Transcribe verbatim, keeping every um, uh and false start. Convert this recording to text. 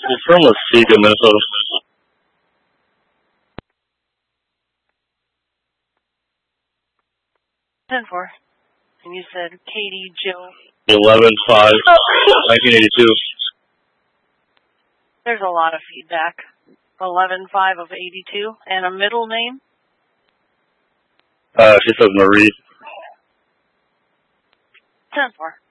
She's from Muskegon, Minnesota. ten four. And you said Katie Jill. eleven five, nineteen eighty-two. There's a lot of feedback. eleven five of eighty-two. And a middle name? Uh, she says Marie. ten four.